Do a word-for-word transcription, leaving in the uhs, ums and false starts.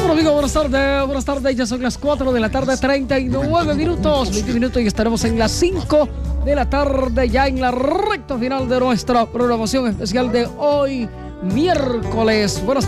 Bueno, amigos, buenas tardes, buenas tardes, ya son las cuatro de la tarde, treinta y nueve minutos, veinte minutos y estaremos en las cinco de la tarde, ya en la recta final de nuestra programación especial de hoy, miércoles. Buenas